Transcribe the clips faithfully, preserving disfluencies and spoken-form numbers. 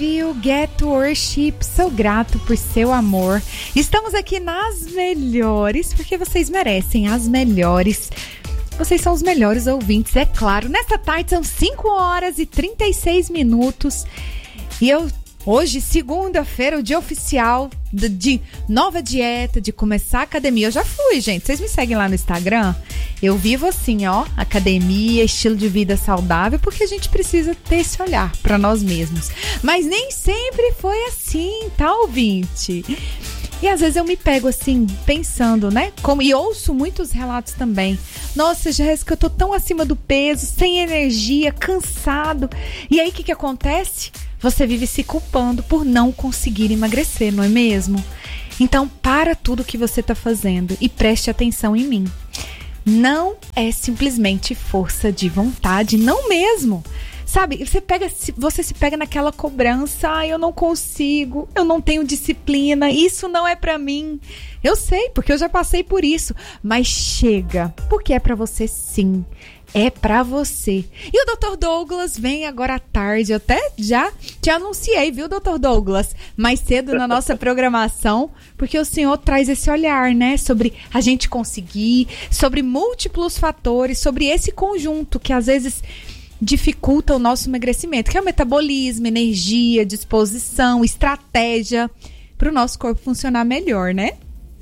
You Get Worship, sou grato por seu amor. Estamos aqui nas melhores, porque vocês merecem as melhores. Vocês são os melhores ouvintes, é claro. Nesta tarde são cinco horas e trinta e seis minutos. E eu, hoje, segunda-feira, o dia oficial de, de nova dieta, de começar a academia. Eu já fui, gente. Vocês me seguem lá no Instagram? Eu vivo assim, ó, academia, estilo de vida saudável, porque a gente precisa ter esse olhar para nós mesmos. Mas nem sempre foi assim, tá, ouvinte? E às vezes eu me pego assim, pensando, né? Como, e ouço muitos relatos também. Nossa, Jéssica, eu tô tão acima do peso, sem energia, cansado. E aí o que que acontece? Você vive se culpando por não conseguir emagrecer, não é mesmo? Então, para tudo que você tá fazendo e preste atenção em mim. Não é simplesmente força de vontade, não mesmo. Sabe, você, pega, você se pega naquela cobrança, ah, eu não consigo, eu não tenho disciplina, isso não é pra mim. Eu sei, porque eu já passei por isso, mas chega, porque é pra você sim, é pra você. E o doutor Douglas vem agora à tarde, eu até já te anunciei, viu, doutor Douglas? Mais cedo na nossa programação, porque o senhor traz esse olhar, né, sobre a gente conseguir, sobre múltiplos fatores, sobre esse conjunto que às vezes dificulta o nosso emagrecimento, que é o metabolismo, energia, disposição, estratégia, para o nosso corpo funcionar melhor, né?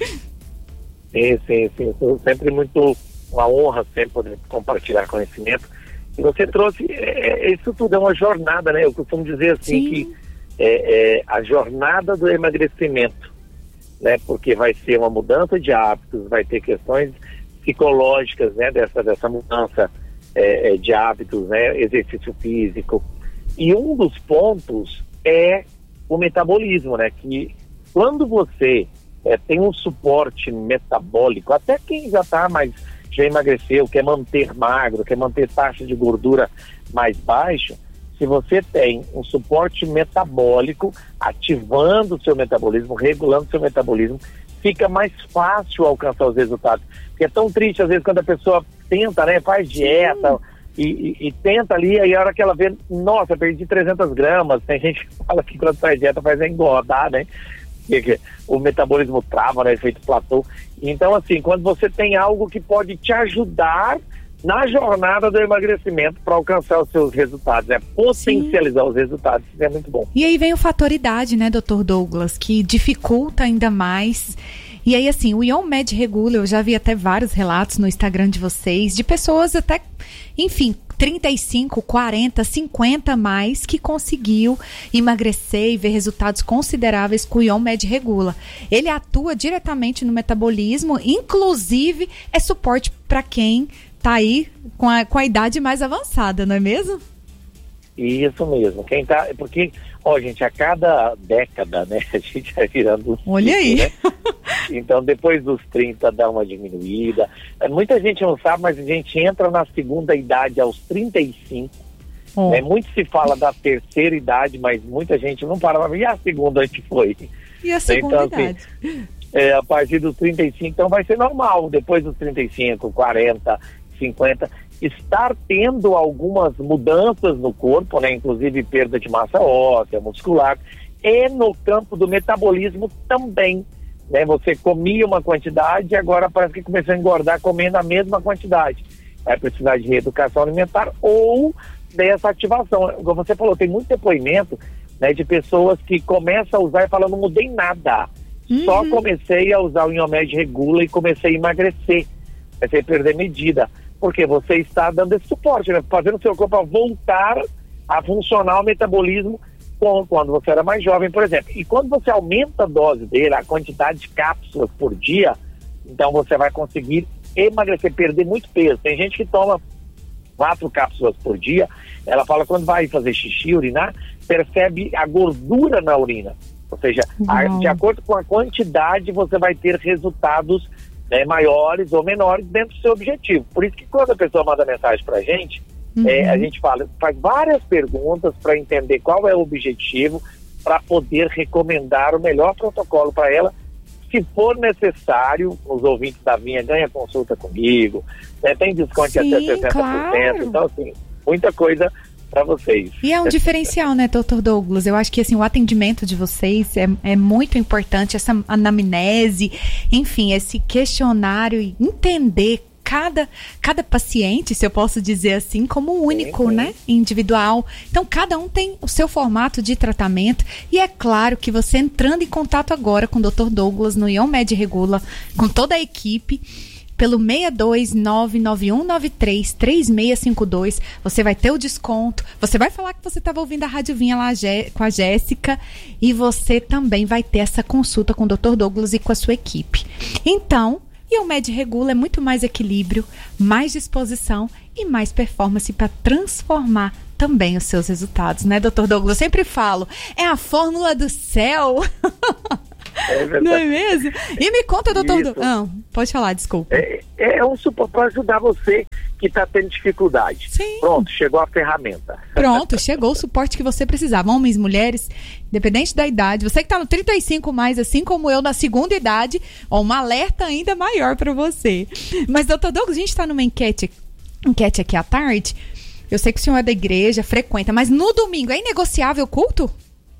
Sim, sim, sim. Sempre muito uma honra sempre poder compartilhar conhecimento. E você trouxe, é, isso tudo é uma jornada, né? Eu costumo dizer assim sim. que é, é a jornada do emagrecimento, né? Porque vai ser uma mudança de hábitos, vai ter questões psicológicas, né? Dessa, dessa mudança É, de hábitos, né, exercício físico. E um dos pontos é o metabolismo, né, que quando você é, tem um suporte metabólico, até quem já tá mais, já emagreceu, quer manter magro, quer manter taxa de gordura mais baixa, se você tem um suporte metabólico, ativando o seu metabolismo, regulando o seu metabolismo, fica mais fácil alcançar os resultados. Porque é tão triste, às vezes, quando a pessoa tenta, né, faz dieta e, e, e tenta ali, aí a hora que ela vê, nossa, perdi trezentas gramas, tem gente que fala que quando faz dieta faz engordar, né, porque o metabolismo trava, né, efeito platô. Então, assim, quando você tem algo que pode te ajudar na jornada do emagrecimento para alcançar os seus resultados, é potencializar Sim. os resultados, isso é muito bom. E aí vem o fator idade, né, doutor Douglas, que dificulta ainda mais. E aí, assim, o Ion Med Regula, eu já vi até vários relatos no Instagram de vocês, de pessoas até, enfim, trinta e cinco, quarenta, cinquenta mais, que conseguiu emagrecer e ver resultados consideráveis com o Ion Med Regula. Ele atua diretamente no metabolismo, inclusive é suporte para quem tá aí com a, com a idade mais avançada, não é mesmo? Isso mesmo. Quem tá, porque, ó, gente, a cada década, né, a gente vai virando um Olha ciclo, aí. Né? Então, depois dos trinta dá uma diminuída. Muita gente não sabe, mas a gente entra na segunda idade aos trinta e cinco. Oh. Né? Muito se fala da terceira idade, mas muita gente não para. E a segunda onde foi? E a segunda então, idade? Assim, é, a partir dos trinta e cinco, então vai ser normal. Depois dos trinta e cinco, quarenta, cinquenta, estar tendo algumas mudanças no corpo, né, inclusive perda de massa óssea, muscular, e no campo do metabolismo também, né, você comia uma quantidade e agora parece que começou a engordar comendo a mesma quantidade, vai precisar de reeducação alimentar ou dessa ativação. Como você falou, tem muito depoimento, né, de pessoas que começam a usar e falam, não mudei nada, uhum. só comecei a usar o Ion Med Regula e comecei a emagrecer, comecei a perder medida. Porque você está dando esse suporte, né? Fazendo o seu corpo a voltar a funcionar o metabolismo como quando você era mais jovem, por exemplo. E quando você aumenta a dose dele, a quantidade de cápsulas por dia, então você vai conseguir emagrecer, perder muito peso. Tem gente que toma quatro cápsulas por dia, ela fala quando vai fazer xixi, urinar, percebe a gordura na urina. Ou seja, a, de acordo com a quantidade, você vai ter resultados né, maiores ou menores dentro do seu objetivo. Por isso que quando a pessoa manda mensagem pra gente, uhum. é, a gente fala, faz várias perguntas para entender qual é o objetivo, para poder recomendar o melhor protocolo para ela. Se for necessário, os ouvintes da Vinha ganham consulta comigo, né, tem desconto Sim, até sessenta por cento, claro. Então assim, muita coisa para vocês. E é um diferencial, né, doutor Douglas? Eu acho que assim, o atendimento de vocês é, é muito importante, essa anamnese, enfim, esse questionário, e entender Cada, cada paciente, se eu posso dizer assim, como único, sim, sim. né? Individual. Então, cada um tem o seu formato de tratamento. E é claro que você entrando em contato agora com o doutor Douglas no Ion Med Regula, com toda a equipe, pelo seis dois nove nove um nove três três seis cinco dois, você vai ter o desconto. Você vai falar que você estava ouvindo a Rádio Vinha lá com a Jéssica. E você também vai ter essa consulta com o doutor Douglas e com a sua equipe. Então, e o Med Regula é muito mais equilíbrio, mais disposição e mais performance para transformar também os seus resultados, né, doutor Douglas? Eu sempre falo, é a fórmula do céu. É verdade. Não é mesmo? E me conta, doutor Douglas. Ah, pode falar, desculpa. É, é um suporte para ajudar você que está tendo dificuldade. Sim. Pronto, chegou a ferramenta. Pronto, chegou o suporte que você precisava. Homens, mulheres, independente da idade. Você que está no trinta e cinco mais, assim como eu, na segunda idade, ó, um alerta ainda maior para você. Mas, doutor Douglas, a gente está numa enquete, enquete aqui à tarde. Eu sei que o senhor é da igreja, frequenta, mas no domingo é inegociável o culto?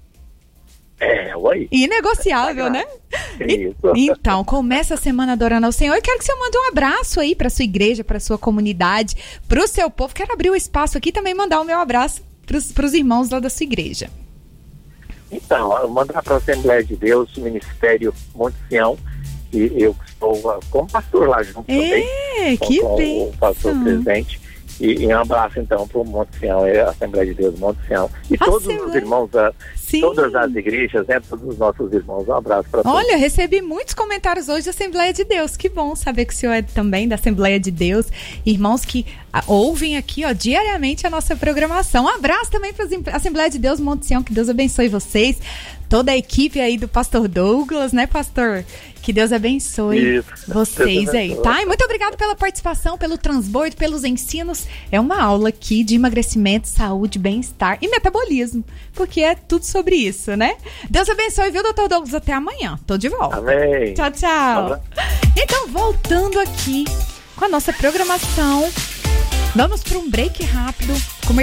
É, oi. Inegociável, é, né? Isso. Então, começa a semana adorando ao Senhor. Eu quero que você mande um abraço aí para sua igreja, para sua comunidade, para o seu povo. Quero abrir o espaço aqui e também mandar o meu abraço para os irmãos lá da sua igreja. Então, eu mandar para a Assembleia de Deus, o Ministério Monte Sião, e eu estou uh, como pastor lá junto é, também. Que com, bem. Com o pastor presente. E, e um abraço, então, para o Monte Sião, a Assembleia de Deus Monte Sião. E a todos Assembleia. Os irmãos, a, todas as igrejas, né, todos os nossos irmãos. Um abraço para todos. Olha, recebi muitos comentários hoje da Assembleia de Deus. Que bom saber que o senhor é também da Assembleia de Deus. Irmãos que a, ouvem aqui, ó, diariamente a nossa programação. Um abraço também para a Assembleia de Deus Monte Sião. Que Deus abençoe vocês. Toda a equipe aí do pastor Douglas, né, pastor? Que Deus abençoe Isso. vocês aí, tá? E muito obrigado pela participação, pelo transbordo, pelos ensinos. É uma aula aqui de emagrecimento, saúde, bem-estar e metabolismo, porque é tudo sobre isso, né? Deus abençoe, viu, doutor Douglas? Até amanhã. Tô de volta. Amém. Tchau, tchau. Olá. Então, voltando aqui com a nossa programação, vamos para um break rápido.